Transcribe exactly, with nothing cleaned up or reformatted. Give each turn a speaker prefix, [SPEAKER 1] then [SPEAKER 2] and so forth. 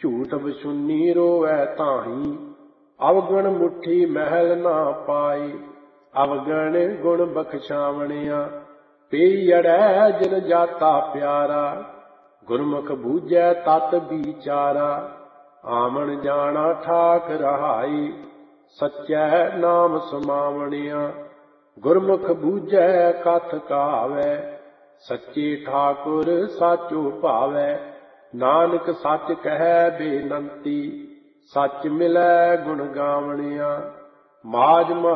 [SPEAKER 1] ਝੂਠ ਬਸੁੰਨੀ ਰੋਵੈ ਤਾਹੀਂ, ਅਵਗੁਣ ਮੁੱਠੀ ਮਹਿਲ ਨਾ ਪਾਈ। ਅਵਗਣ ਗੁਣ ਬਖਸ਼ਾਵਣਿਆ, ਪਈ ਅੜੈ ਜਿਨ ਜਾਤਾ ਪਿਆਰਾ। ਗੁਰਮੁਖ ਬੂਝੈ ਤਤ ਵਿਚਾਰਾ, ਆਮਣ ਜਾਣਾ ਠਾਕ ਰਹਾਈ। ਸੱਚੈ ਨਾਮ ਸਮਾਵਣਿਆ, ਗੁਰਮੁਖ ਬੂਝੈ ਕਥ ਕਹਾਵੈ। ਸੱਚੇ ਠਾਕੁਰ ਸਾਚੋ ਭਾਵੈ, ਨਾਨਕ ਸੱਚ ਕਹਿ ਬੇਨੰਤੀ। ਸੱਚ ਮਿਲੈ ਗੁਣ ਗਾਵਣਿਆ, ਮਾਝ